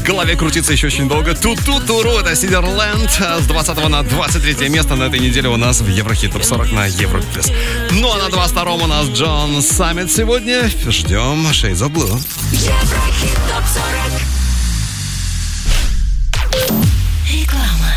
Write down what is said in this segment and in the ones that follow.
голове крутится еще очень долго. Ту-ту-туру, это Сидерленд. С 20 на 23 место на этой неделе у нас в Еврохит Топ 40 на Евро Плюс. Ну а на 22-м у нас Джон Саммит сегодня. Ждем Shades of Blue. Еврохит Топ 40. Реклама.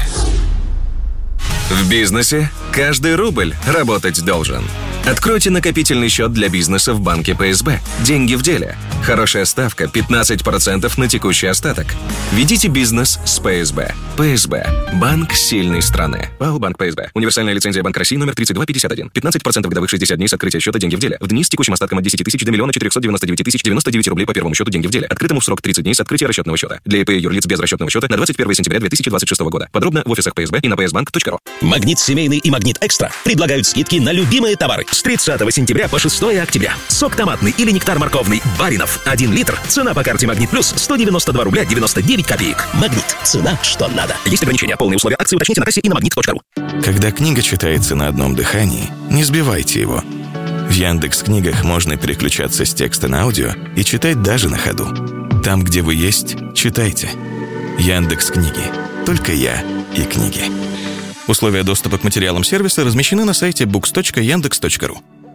В бизнесе каждый рубль работать должен. Откройте накопительный счет для бизнеса в банке ПСБ. Деньги в деле. Хорошая ставка 15% на текущий остаток. Ведите бизнес с ПСБ. ПСБ. Банк сильной страны. ПАО Банк ПСБ. Универсальная лицензия Банка России номер 3251. 15% годовых 60 дней с открытия счета деньги в деле. В дни с текущим остатком от 10 тысяч до 1 499 099 рублей по первому счету деньги в деле. Открытому в срок 30 дней с открытия расчетного счета. Для ИП и юрлиц без расчетного счета на 21 сентября 2026 года. Подробно в офисах ПСБ и на psbank.ru. Магнит Семейный и Магнит Экстра предлагают скидки на любимые товары с 30 сентября по 6 октября. Сок томатный или нектар морковный Баринов 1 литр. Цена по карте Магнит Плюс 192 рубля 99 копеек. Магнит. Цена, что надо. Есть ограничения. Полные условия акции уточните на кассе и на magnet.ru. Когда книга читается на одном дыхании, не сбивайте его. В Яндекс.Книгах можно переключаться с текста на аудио и читать даже на ходу. Там, где вы есть, читайте. Яндекс.Книги. Только я и книги. Условия доступа к материалам сервиса размещены на сайте books.yandex.ru.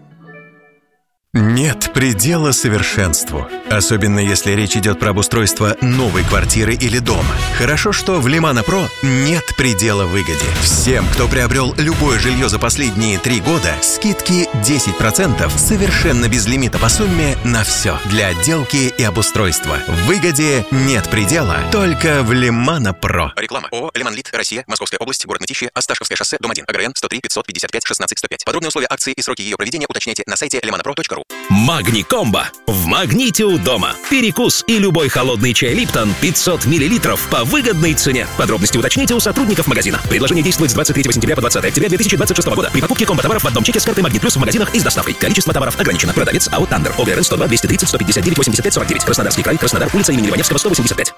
Нет предела совершенству. Особенно если речь идет про обустройство новой квартиры или дома. Хорошо, что в Лимана Про нет предела выгоде. Всем, кто приобрел любое жилье за последние 3 года, скидки 10% совершенно без лимита по сумме на все. Для отделки и обустройства. В выгоде нет предела, только в Лимана Про. Реклама. ООО «Лиманлит», Россия, Московская область, город Мытищи, Осташковское шоссе, дом 1, АГРН 103 555 16 105. Подробные условия акции и сроки ее проведения уточняйте на сайте limanapro.ru. Магни-комбо. В Магните у дома. Перекус и любой холодный чай Липтон 500 мл по выгодной цене. Подробности уточните у сотрудников магазина. Предложение действует с 23 сентября по 20 октября 2026 года. При покупке комбо-товаров в одном чеке с картой Магнит Плюс в магазинах и с доставкой. Количество товаров ограничено. Продавец АО «Тандер». ОГРН 102 230 159 85 49. Краснодарский край. Краснодар. Улица имени Иваневского, 185.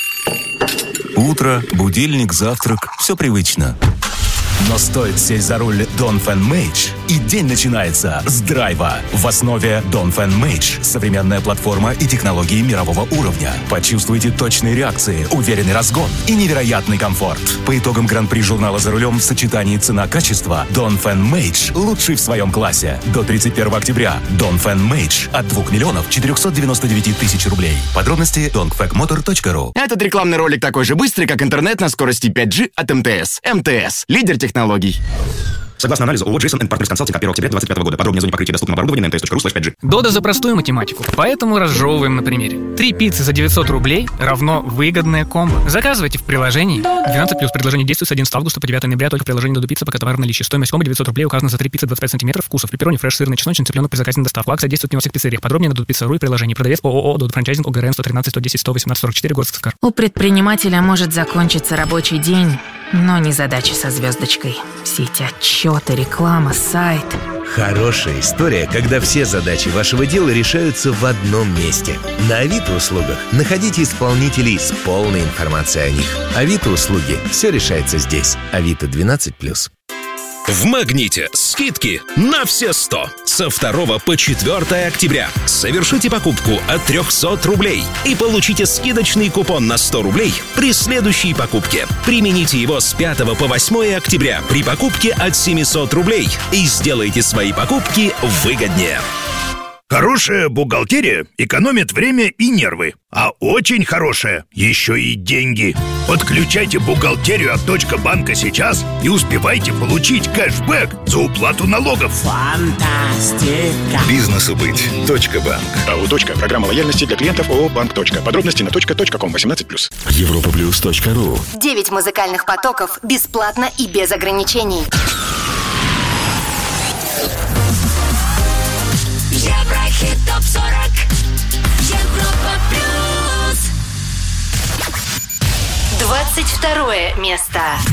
Утро, будильник, завтрак. Все привычно. Но стоит сесть за руль Dongfeng Mage, и день начинается с драйва. В основе Dongfeng Mage современная платформа и технологии мирового уровня. Почувствуйте точные реакции, уверенный разгон и невероятный комфорт. По итогам Гран-при журнала «За рулем» в сочетании цена-качество Dongfeng Mage лучший в своем классе. До 31 октября Dongfeng Mage от 2 миллионов 499 тысяч рублей. Подробности dongfengmotor.ru. Этот рекламный ролик такой же быстрый, как интернет на скорости 5G от МТС. МТС. Лидер технологий. Согласно анализу ООО «Джейсон & Партнерс Консалтинг» от 1 октября 2025 года. Подробнее о зоне покрытия доступного оборудования на mts.ru/5G. Дода за простую математику, поэтому разжевываем на примере. 3 пиццы за 900 рублей равно выгодное комбо. Заказывайте в приложении. 12+. Предложение действует с 11 августа по 9 ноября только в приложении Додо Пицца, пока товар в наличии. Стоимость комбо 900 рублей указана за 3 пиццы 25 см вкусов. Пепперони, фреш, сырный, чесночный, цыпленок при заказе на доставку. Акция действует не во всех пиццериях. Подробнее на dodopizza.ru и приложении. Продавец ООО «Додо Франчайзинг», ОГРН 113 110 118 44, город Сыскар. У предпринимателя может закончиться рабочий день, но не задача со звездочкой. Все эти отчеты, реклама, сайт. Хорошая история, когда все задачи вашего дела решаются в одном месте. На Авито-услугах находите исполнителей с полной информацией о них. Авито-услуги. Все решается здесь. Авито 12+. В Магните скидки на все 100. Со 2 по 4 октября. Совершите покупку от 300 рублей и получите скидочный купон на 100 рублей при следующей покупке. Примените его с 5 по 8 октября при покупке от 700 рублей и сделайте свои покупки выгоднее. Хорошая бухгалтерия экономит время и нервы, а очень хорошая еще и деньги. Подключайте бухгалтерию от Точка.банка сейчас и успевайте получить кэшбэк за уплату налогов. Фантастика. Бизнесу быть. Точка.банк. АО «Точка». Программа лояльности для клиентов ООО «Банк. Точка». Подробности на точка.ком 18+. Европаплюс.ру. 9 музыкальных потоков бесплатно и без ограничений. Еврохит Топ 40. Европа Плюс. 22 место.